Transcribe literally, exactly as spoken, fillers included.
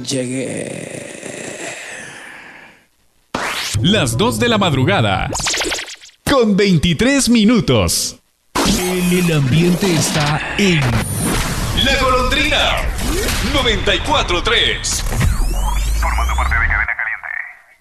Llegué. Las dos de la madrugada, con veintitrés minutos. El, el ambiente está en La Golondrina noventa y cuatro punto tres. Formando parte de